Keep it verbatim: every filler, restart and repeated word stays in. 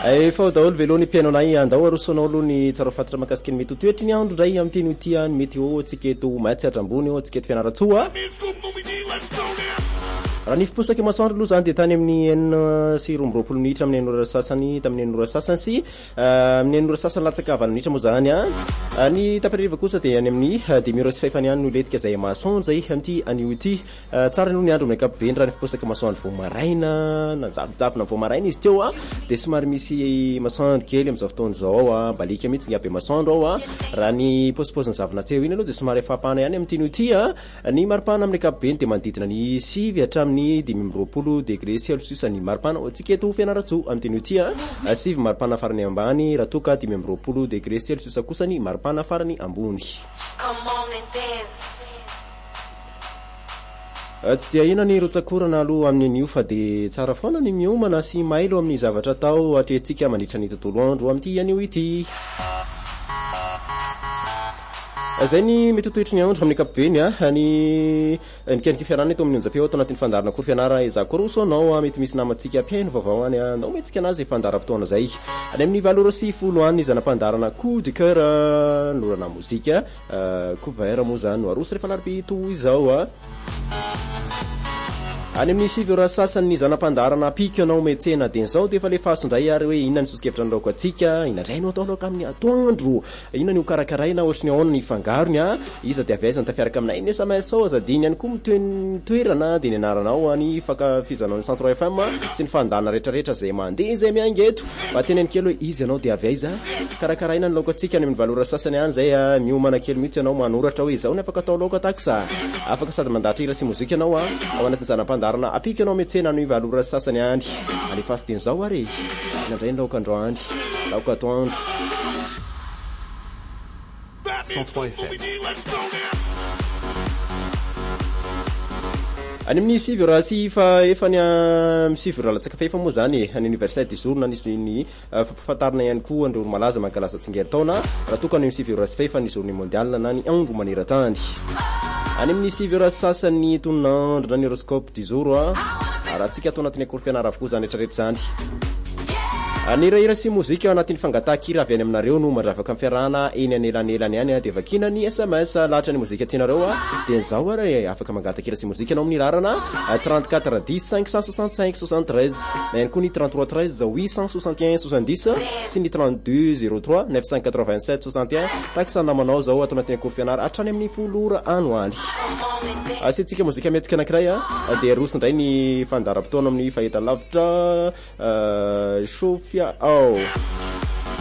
efa daholo velony piainonay andao arosonao aloha ny tsara fantatra makasika ny mety ho toetry ny andro ndray amin'ny teny ho tia ny mety ho tsika eto mahatsiatra ambony eo tsika eto fianaratsoa raha ny fiposaka masoandro aloha zany dia tany amin'ny enina sy roa amby roapolo minitra amin'ny enora sasany tamin'ny enora sasany sy amin'ny enora sasany latsaka valo minitra moa zany a ny tapariva kosa dia any amin'ny dimy heures sy fahefany ihany no letika izay masoandro zay amin'ity anio ity tsara aloha ny andro amin'ny ankapobeny raha ny fiposaka masoandro vao maraina nanjavonjavona vao maraina izy teo a dia somary misy masoandro kely amin'izao fotoana zao a balika mihitsy ny aby masoandro ao a raha ny posiposiny zavona teo iny aloha dia somary efapana ihany amin'ny tiny ity a ny maripana amin'ny ankapobeny dia manodidina ny sivy hatramin'ny dimy amby roapolo degré celsius ny maripana tsika eto fianaratsoa amin'ny teny ity a sivy maripana farany ambany raha toka dimy amby roapolo degré celsius kosa ny maripana farany ambony tsy dia ina ny rotsakorana aloha amin'ny anio fa dia tsara foana ny miomana sy mailo amin'ny zavatra atao atrehtsika mandritra ny tontolo andro amin'ity anio ity zay ny mety toetry ny andro amin'ny ankapobeny a ny nikeniky fiarana eto amin'ny onjam-peo ato anatin'ny fandarana kory fianara za koroso anao a mety misy namatsika ampiaino vaovao any anao metsika anazy fandaram-potoana zay any amin'ny valora sy folo any zanam-pandarana coup de cœur lorana mozika couvert moa zany no aroso rehefa larobito izao a any amin'ny sivy ora sasany ny zanam-pandarana piky anao metsena dia zao dia efa le fasondray ary hoe inona ny sosikevitra ny laoko atsika inandray no atao laoka amin'ny atoandro inona ny ho karakaraina ohatry ny aona ny fangarony a iza dia avaizany tafiaraka aminay ny s m s o zadiny ihany koa mitoerana dia ny anaranao any fakafizanao ny centre f m sy ny fandana rehetrarehetra zay mandeha zay miangeto mba teny any kely hoe izy anao dia avaiza karakaraina ny laoko atsika any amin'ny valora sasany any zay a miomana kely mihitsy anao manoratra hoe izao ny afaka atao laoka taksa afaka sady mandahatra hira sy mozika anao a ao anatin'ny zanam-pandarana apika anao metsena ny valora sasany any alefa sy teny zao ary inandray ny laoka androany laoka atoandro any amin'ny sivy raha sy fa efa ny misivy raha latsaka fefa moa zany any anniversaire du jour na nisy ny fampafantarina ihany koa andreo malaza mankalaza tsingeritaona raha tokany misivy raha sy fefa ny journée mondiale na ny andro maneran-tany any amin'ny sivy raha sasany tonandro na ny horoscope du jour a raha tsika atao anatin'ny akory fianara avokoa zany rehetrarehetra zany nirahira sy mozika ao anatin'ny fangatahakira avy any aminareo no mandravaka amin'ny fiarahana eny anelanelany any dia vakina ny s m s lahatra ny mozika tianareo a dia nizao ary afaka mangatakira sy mozika anao amin'ny rarana trente-quatre dix cinq cent soixante-cinq soixante-treize na ihany koa ny trente-trois treize huit cent soixante et un soixante-dix sy ny trente-deux zéro trois neuf cent quatre-vingt-sept soixante et un taksa namanao zao ato anatin'ny akory fianara hatrany amin'ny folora ano any asetsika mozika mihetsika anankiray a dia arosondray ny fandaram-potoana amin'ny fahita lavitra Sofia ao